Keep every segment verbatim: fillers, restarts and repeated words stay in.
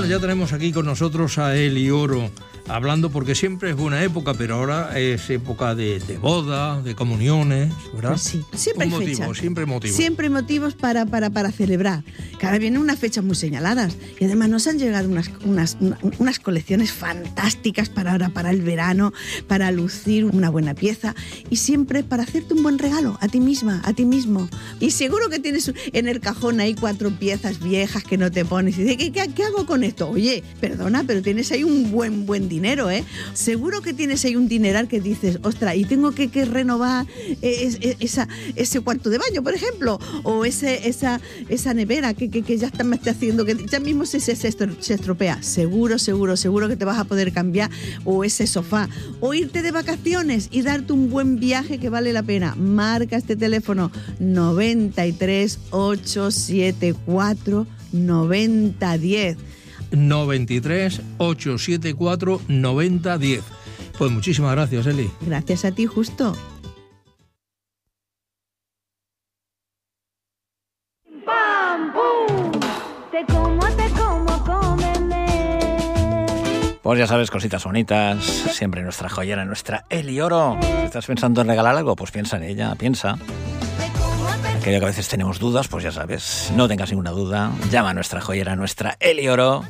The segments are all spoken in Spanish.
ya tenemos aquí con nosotros a Eli Oro, hablando porque siempre es buena época, pero ahora es época de, de boda, de comuniones, ¿verdad? Pues sí, siempre Un hay motivo, fechas. siempre motivos. Siempre hay motivos para, para, para celebrar. Cada vienen unas fechas muy señaladas. Y además nos han llegado unas, unas, unas colecciones fantásticas para ahora, para el verano, para lucir una buena pieza y siempre para hacerte un buen regalo a ti misma, a ti mismo. Y seguro que tienes en el cajón ahí cuatro piezas viejas que no te pones y dices, ¿qué, qué, qué hago con esto? Oye, perdona, pero tienes ahí un buen, buen dinero, ¿eh? Seguro que tienes ahí un dineral que dices, ostras, y tengo que, que renovar es, es, esa, ese cuarto de baño, por ejemplo, o ese, esa, esa nevera que, que, que ya está, me está haciendo, que ya mismo se, se, se estropea. Seguro, seguro, seguro que te vas a poder cambiar, o ese sofá, o irte de vacaciones y darte un buen viaje que vale la pena. Marca este teléfono noventa y tres, ochocientos setenta y cuatro, noventa diez. noventa y tres, ochocientos setenta y cuatro, noventa diez. Pues muchísimas gracias, Eli. Gracias a ti, Justo. ¡Pam, pum! Te como, te como, cómeme. Pues ya sabes, cositas bonitas, siempre nuestra joyera, nuestra Eli Oro. Si estás pensando en regalar algo, pues piensa en ella, piensa. Aquello que a veces tenemos dudas, pues ya sabes, no tengas ninguna duda, llama a nuestra joyera, nuestra Eli Oro.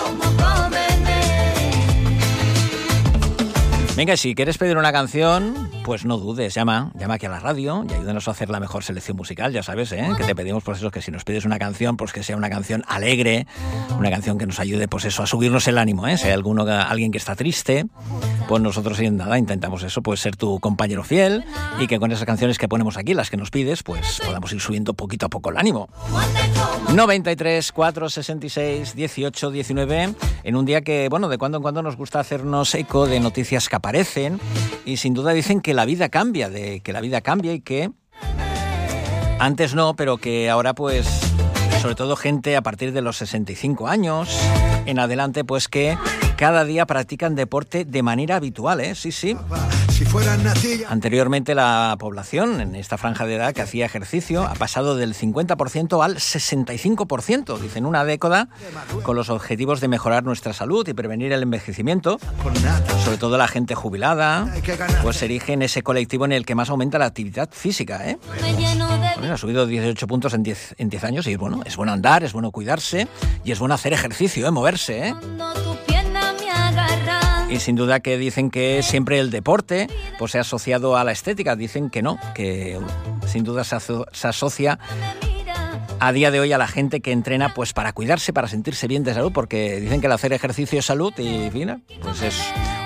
Venga, si quieres pedir una canción, pues no dudes, llama, llama aquí a la radio y ayúdanos a hacer la mejor selección musical, ya sabes, ¿eh? Que te pedimos, pues eso, que si nos pides una canción, pues que sea una canción alegre, una canción que nos ayude, pues eso, a subirnos el ánimo, ¿eh? Si hay alguno, alguien que está triste, pues nosotros sin nada intentamos eso, pues ser tu compañero fiel y que con esas canciones que ponemos aquí, las que nos pides, pues podamos ir subiendo poquito a poco el ánimo. noventa y tres, cuatrocientos sesenta y seis, dieciocho, diecinueve, en un día que, bueno, de cuando en cuando nos gusta hacernos eco de noticias que aparecen y sin duda dicen que la vida cambia, de que la vida cambia y que antes no, pero que ahora pues sobre todo gente a partir de los sesenta y cinco años en adelante, pues que cada día practican deporte de manera habitual, ¿eh? Sí, sí. Anteriormente la población en esta franja de edad que hacía ejercicio ha pasado del cincuenta por ciento al sesenta y cinco por ciento, dicen, una década, con los objetivos de mejorar nuestra salud y prevenir el envejecimiento. Sobre todo la gente jubilada, pues se erige en ese colectivo en el que más aumenta la actividad física, ¿eh? Bueno, ha subido dieciocho puntos en diez, en diez años y bueno, es bueno andar, es bueno cuidarse y es bueno hacer ejercicio, ¿eh? Moverse, ¿eh? Y sin duda que dicen que siempre el deporte pues se ha asociado a la estética. Dicen que no, que sin duda se, aso- se asocia a día de hoy a la gente que entrena pues para cuidarse, para sentirse bien de salud, porque dicen que el hacer ejercicio es salud y mira, pues es